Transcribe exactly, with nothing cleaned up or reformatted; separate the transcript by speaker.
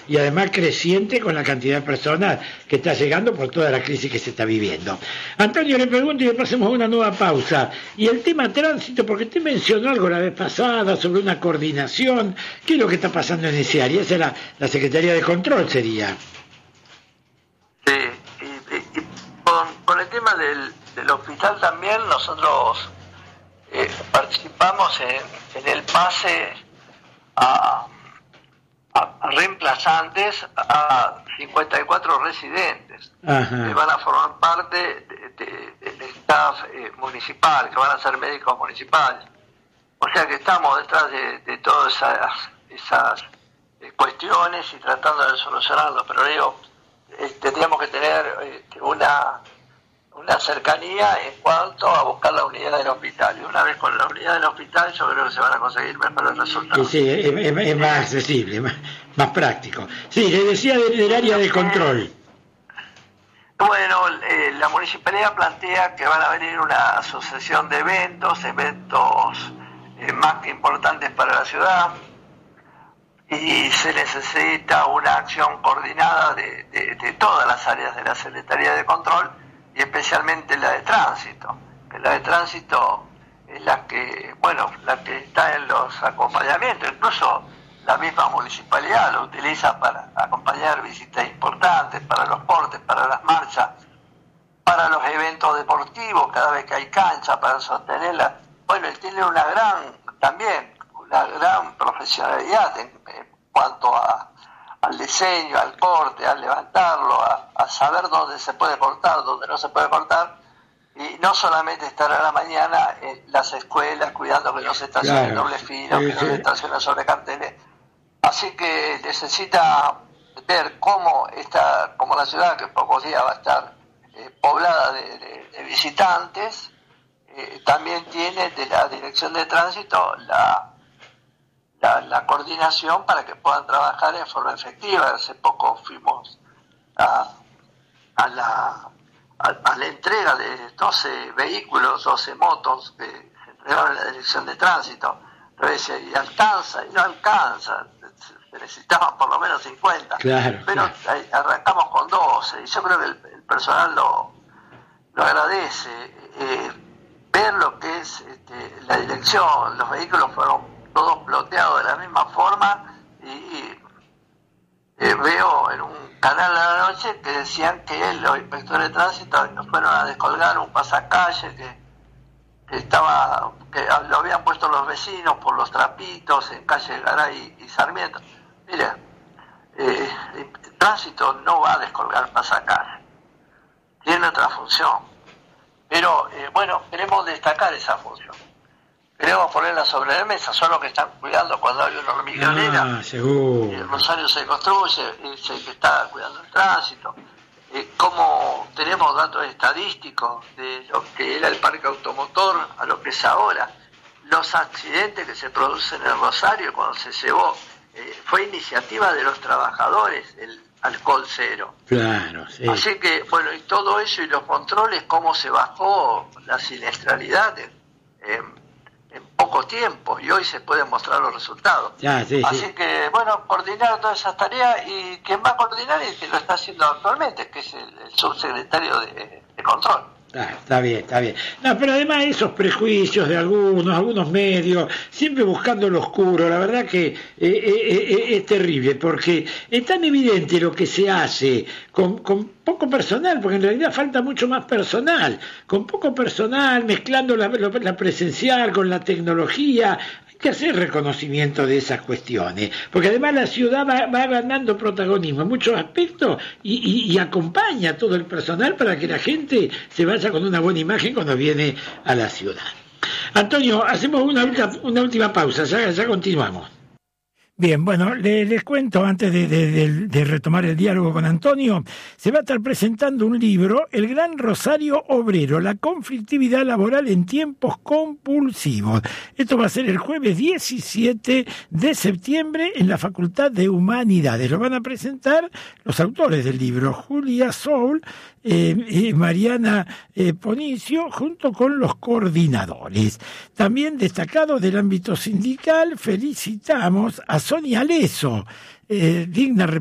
Speaker 1: y además creciente con la cantidad de personas que está llegando por toda la crisis que se está viviendo. Antonio, le pregunto y le pasemos a una nueva pausa. Y el tema tránsito, porque usted mencionó algo la vez pasada sobre una coordinación. ¿Qué es lo que está pasando en ese área? Esa es la, la Secretaría de Control, sería.
Speaker 2: Sí, y, y, y con, con el tema del, del hospital también nosotros eh, participamos en, en el pase a, a, a reemplazantes a cincuenta y cuatro residentes. Ajá. Que van a formar parte de, de, del staff eh, municipal, que van a ser médicos municipales. O sea que estamos detrás de, de todas esas, esas eh, cuestiones y tratando de solucionarlo, pero digo, eh, tendríamos que tener eh, una, una cercanía en cuanto a buscar la unidad del hospital, y una vez con la unidad del hospital yo creo que se van a conseguir mejores resultados.
Speaker 1: Sí, sí, es, es, es más accesible, más, más práctico. Sí, le decía del, del área de control.
Speaker 2: Bueno, eh, la municipalidad plantea que van a venir una sucesión de eventos, eventos eh, más que importantes para la ciudad, y se necesita una acción coordinada de, de, de todas las áreas de la Secretaría de Control, y especialmente la de Tránsito, que la de Tránsito es la que, bueno, la que está en los acompañamientos, incluso la misma municipalidad lo utiliza para acompañar visitas importantes, para los portes, para las marchas, para los eventos deportivos, cada vez que hay cancha, para sostenerla. Bueno, él tiene una gran, también, una gran profesionalidad en, en cuanto a, al diseño, al corte, al levantarlo, a, a saber dónde se puede cortar, dónde no se puede cortar, y no solamente estar a la mañana en las escuelas cuidando que no se estacione en doble fila, sí, que no se estacione sobre carteles. Así que necesita ver cómo esta, como la ciudad que en pocos días va a estar eh, poblada de, de, de visitantes, eh, también tiene de la Dirección de Tránsito la, la, la coordinación para que puedan trabajar en forma efectiva. Hace poco fuimos a, a, la, a, a la entrega de doce vehículos, doce motos que se entregaron en la Dirección de Tránsito. Y alcanza, y no alcanza, necesitaban por lo menos cincuenta,
Speaker 1: claro,
Speaker 2: pero
Speaker 1: claro.
Speaker 2: Arrancamos con doce, y yo creo que el, el personal lo, lo agradece. Eh, ver lo que es este, la dirección, los vehículos fueron todos ploteados de la misma forma, y, y eh, veo en un canal a la noche que decían que los inspectores de tránsito nos fueron a descolgar un pasacalle que estaba, que lo habían puesto los vecinos por los trapitos en calle Garay y Sarmiento. Mira, eh, el tránsito no va a descolgar pasacalle, tiene otra función, pero eh, bueno, queremos destacar esa función, queremos ponerla sobre la mesa. Son los que están cuidando cuando hay una hormigonera,
Speaker 1: ah, seguro.
Speaker 2: El Rosario se construye, es el que está cuidando el tránsito. Eh, como tenemos datos estadísticos de lo que era el parque automotor a lo que es ahora, los accidentes que se producen en Rosario cuando se cebó, eh, fue iniciativa de los trabajadores, el alcohol cero.
Speaker 1: Claro, sí.
Speaker 2: Así que, bueno, y todo eso y los controles, cómo se bajó la siniestralidad en, en, en poco tiempo, y hoy se pueden mostrar los resultados.
Speaker 1: Ya, sí,
Speaker 2: Así
Speaker 1: sí.
Speaker 2: que, bueno, coordinar todas esas tareas, y quien va a coordinar es el que lo está haciendo actualmente, que es el, el subsecretario de, de Control.
Speaker 1: Ah, está bien, está bien. No, pero además esos prejuicios de algunos, algunos medios, siempre buscando lo oscuro, la verdad que eh, eh, eh, es terrible, porque es tan evidente lo que se hace con, con poco personal, porque en realidad falta mucho más personal, con poco personal, mezclando la, la presencial con la tecnología. Hay que hacer reconocimiento de esas cuestiones, porque además la ciudad va, va ganando protagonismo en muchos aspectos, y, y, y acompaña a todo el personal para que la gente se vaya con una buena imagen cuando viene a la ciudad. Antonio, hacemos una, una última pausa, ya, ya continuamos. Bien, bueno, les, les cuento antes de, de, de, de retomar el diálogo con Antonio, se va a estar presentando un libro, El Gran Rosario Obrero, la conflictividad laboral en tiempos compulsivos. Esto va a ser el jueves diecisiete de septiembre en la Facultad de Humanidades. Lo van a presentar los autores del libro, Julia Soul, eh, eh, Mariana eh, Ponicio, junto con los coordinadores. También destacados del ámbito sindical, felicitamos a Sonia Leso, eh, digna